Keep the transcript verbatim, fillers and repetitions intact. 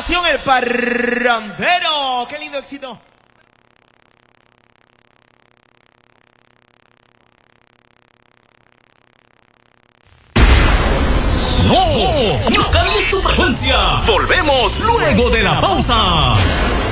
continuación, el parrandero. ¡Qué lindo éxito! ¡No! ¡No cambies tu frecuencia! ¡Volvemos luego de la pausa!